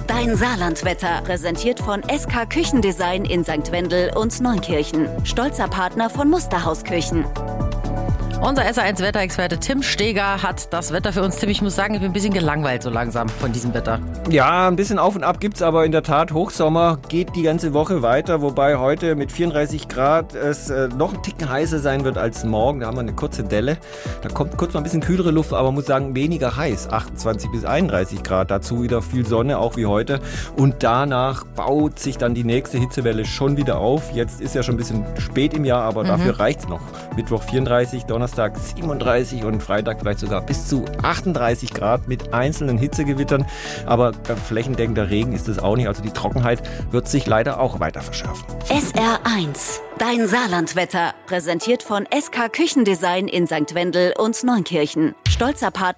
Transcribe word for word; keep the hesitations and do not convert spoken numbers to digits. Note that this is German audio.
Dein Saarlandwetter, präsentiert von S K Küchendesign in Sankt Wendel und Neunkirchen. Stolzer Partner von Musterhausküchen. Unser S R eins Wetterexperte Tim Steger hat das Wetter für uns. Tim, ich muss sagen, ich bin ein bisschen gelangweilt so langsam von diesem Wetter. Ja, ein bisschen auf und ab gibt's aber in der Tat. Hochsommer geht die ganze Woche weiter, wobei heute mit vierunddreißig Grad es äh, noch ein Ticken heißer sein wird als morgen. Da haben wir eine kurze Delle. Da kommt kurz mal ein bisschen kühlere Luft, aber man muss sagen, weniger heiß. achtundzwanzig bis einunddreißig Grad. Dazu wieder viel Sonne, auch wie heute. Und danach baut sich dann die nächste Hitzewelle schon wieder auf. Jetzt ist ja schon ein bisschen spät im Jahr, aber mhm. dafür reicht's noch. Mittwoch vierunddreißig, Donnerstag siebenunddreißig und Freitag vielleicht sogar bis zu achtunddreißig Grad mit einzelnen Hitzegewittern. Aber flächendeckender Regen ist es auch nicht. Also die Trockenheit wird sich leider auch weiter verschärfen. S R eins, dein Saarlandwetter, präsentiert von S K Küchendesign in Sankt Wendel und Neunkirchen. Stolzer Partner